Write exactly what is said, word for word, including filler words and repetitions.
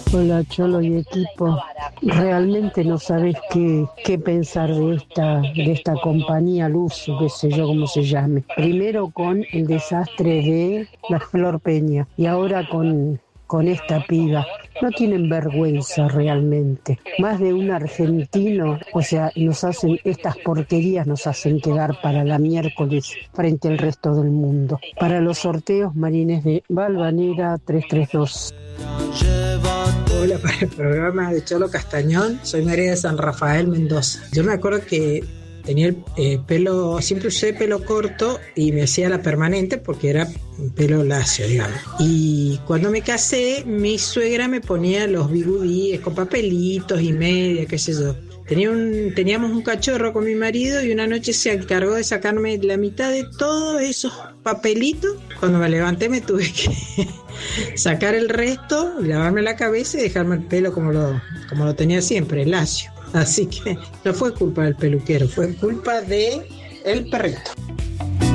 Hola Cholo y equipo, realmente no sabes qué, qué pensar de esta, de esta compañía Luz, qué sé yo cómo se llame. Primero con el desastre de la Flor Peña y ahora con, con esta piba. No tienen vergüenza realmente. Más de un argentino, o sea, nos hacen, estas porquerías nos hacen quedar para la miércoles frente al resto del mundo. Para los sorteos, Marines de Valvanera trescientos treinta y dos. Hola, para el programa de Cholo Castañón, soy María de San Rafael, Mendoza. Yo me acuerdo que tenía el eh, pelo, siempre usé pelo corto y me hacía la permanente porque era pelo lacio, digamos. Y cuando me casé, mi suegra me ponía los bigudíes con papelitos y media, qué sé yo. Tenía un, teníamos un cachorro con mi marido y una noche se encargó de sacarme la mitad de todos esos papelitos. Cuando me levanté me tuve que sacar el resto, lavarme la cabeza y dejarme el pelo como lo, como lo tenía siempre, lacio. Así que no fue culpa del peluquero, fue culpa de el perrito.